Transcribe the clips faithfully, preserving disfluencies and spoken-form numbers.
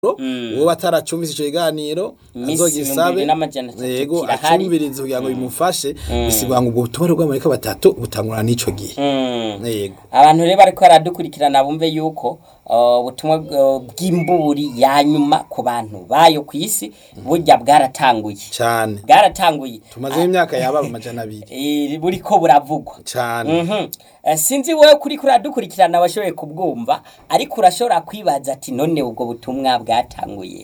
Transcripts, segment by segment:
uwo bataracumvise ico kiganiro azogisabe yego acumvirize kugira ngo bimufashe bisigwa ngo ubwo butumwa bw'amarayika batatu butangurana n'ico gihe yego abantu rero bariko baradukurikirana bumve yuko ubutumwa bw'imburi ya nyuma ku bantu bayo kwisi burya bwaratanguye cyane bwaratanguye tumaze imyaka yaba amajana abiri eh buriko buravugwa cyane mhm sinzi wewe kuri kuradukurikirana washoboye kubwumva ariko urashobora kwibaza ati none ubwo butumwa bwatanguye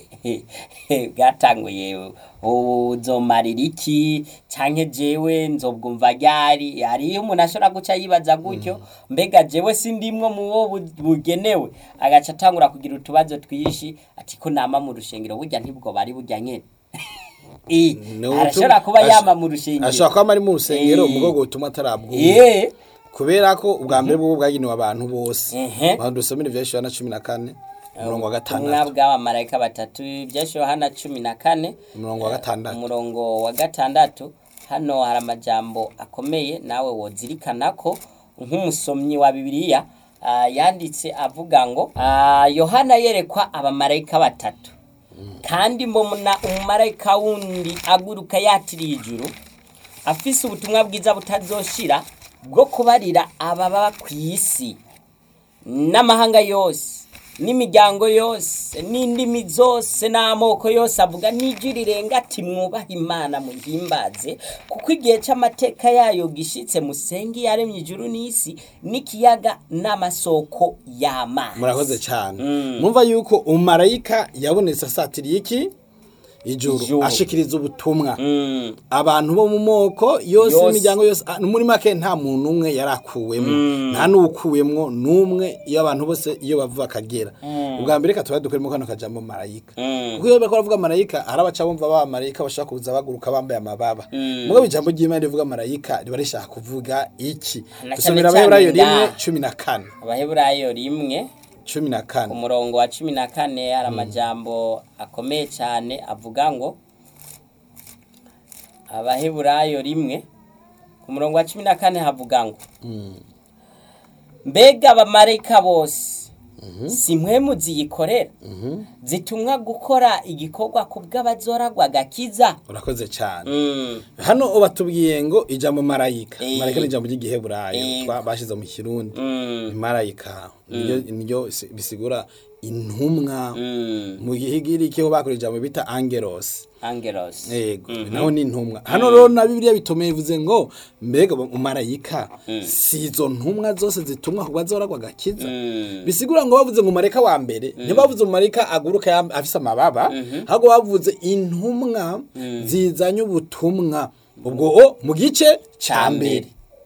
bwatanguye uzomarira iki canke jewe nzobwumva ryari ari umuntu ashobora guca yibaza gutyo mbega jewe sindimwo mu wo bugenewe agaca atangura kugira utubazo twishi ati ko nama mu rushengero burya ntibwo bari burya nyene eh arashobora kuba yama mu rushengero ashobora kuba ari mu rusengero mugogo utumwa tarabwumva eh kubera ko ubwa mbere bwo bwaginewe abantu bose badusomera ivya Yohana cumi na kane umurongo wa gatandatu mwabwa abamarayika batatu ivya Yohana cumi na kane umurongo wa gatandatu umurongo wa gatandatu hano hari amajambo akomeye nawe wozirikana ko nk'umusomyi wa Bibiliya uh, yanditse avuga ngo uh, Yohana yerekwa abamarayika batatu kandi mbona umumarayika wundi aguruka yatiriye ijuru afise ubutumwa bwiza butazoshira bwo kubarira ababa kwisi n'amahanga yose n'imiryango yose n'indimi zose n'amoko yose avuga n'ijwi rirenga ati mwubaha Imana muhimbaze kuko igihe c'amateka yayo gishitse musengi yaremye ijuru n'isi n'ikiyaga n'amasoko y'amazi. Murakoze cyane mumva mm. yuko umarayika yabonetse asatiriye iki ijuru ashikiriza ubutumwa mm. abantu bo mu moko yose imiryango yose muri make nta muntu umwe yarakuwemo mm. nta nukuwemwo numwe iyo abantu bose iyo bavuga kagera mm. ubwa mbere katwa dukoremo kano kajambo marayika mm. kuko iyo bakora marayika arabaca bumva ba marayika bashaka kuza baguruka bambaye amababa mm. mugo bijambo ry'Imana rivuga marayika riba rishaka kuvuga iki dusomera Abaheburayo rimwe cumi na kane Abaheburayo rimwe cumi na kane umurongo wa cumi na kane hari amajambo akomeye cyane avuga ngo Abaheburayo rimwe ku murongo wa cumi na kane havuga ngo mbega abamarayika bose simwe muziyikorera zitumwa gukora igikorwa kubw'abazoragwa gakiza. Urakoze cyane hano ubatubwiye ngo ijambo marayika marayika ni ijambo ry'Igiheburayo twabashize mu Kirundi marayika niyo niyo bisigura intumwa mu gihigiri cyo bakoreje ijambo bita angelos angelos yego naho ni intumwa hano rero na Bibiliya bitomeye bivuze ngo mbega umarayika sizo ntumwa zose zitumwa kubazoragwa gakiza bisigura ngo bavuze ngo marayika wa mbere ntibavuze umarayika aguruka afise amababa hago bavuze intumwa zizanye ubutumwa ubwo mu gice ca mbere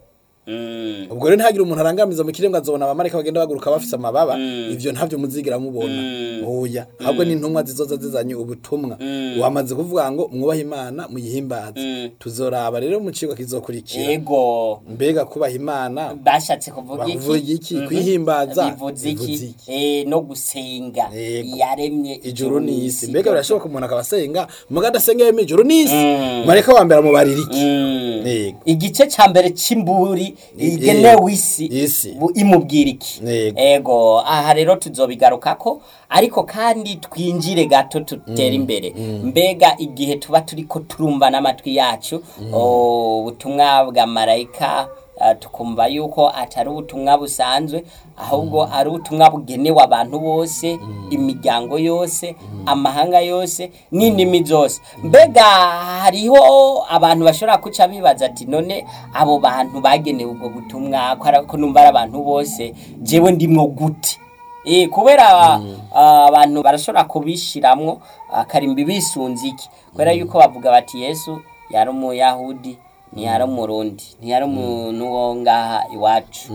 Mm. ubwo rero ntagira umuntu arangamiza mu kiremwa azobona abamarayika bagenda baguruka bafise amababa mm. ivyo ntavyo muzigira mubona mm. oya ahubwo mm. ni intumwa zizoza zizanye ubutumwa mm. wamaze kuvuga ngo mwubaha Imana muyihimbaze mm. tuzoraba rero mu cigwa kizokurikira yego mbega kubaha Imana bashatse kuvuga iki iki mm -hmm. kwihimbaza bivuze iki eh no gusenga yaremye ijuru n'isi mbega birashoboka umuntu akabasenga mugada senga yeme ijuru n'isi mm. marayika wa mbere amubarira iki mm. yego igice ca mbere c'imburi igenewe isi imubwira iki ego aha rero tuzobigarukako ariko kandi twinjire gato tutera imbere mbega igihe tuba turiko turumva n'amatwi yacu ubutumwa bwa marayika tukumva yuko atari ubutumwa busanzwe ahubwo ari ubutumwa bugenewe abantu bose imiryango yose amahanga yose n'indimi zose mbega hariho abantu bashobora kuca bibaza ati none abo bantu bagenewe ubwo butumwa ko numva ari abantu bose jewe ndimwo gute eh kubera mm. abantu uh, barashobora kubishiramwo akarimbi bisunze iki kubera yuko bavuga bati Yesu yari umuyahudi ntiyari umurundi ntiyari umuntu wo ngaha iwacu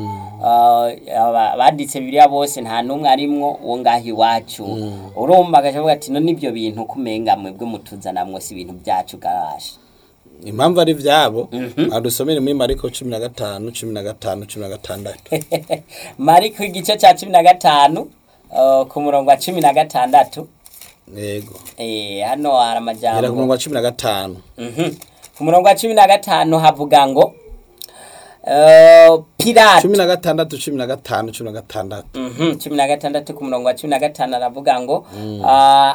baditse Bibiliya bose nta numwe arimwo wo ngaha iwacu urumva agavuga ati no nibyo bintu kumenga mwebwe mutuzanamwe si ibintu byacu gasha impamvu ari vyabo adusomere muri Mariko cumi na gatanu cumi na gatanu cumi na gatandatu Mariko igice ca cumi na gatanu ku murongo wa cumi na gatandatu yego eh hano hari amajambo era ku murongo wa cumi na gatanu mhm ku murongo wa cumi na gatanu havuga ngo uh, Pilato cumi na gatandatu cumi na gatanu cumi na gatandatu mhm cumi na gatandatu ku murongo wa cumi na gatanu aravuga ngo mm. uh,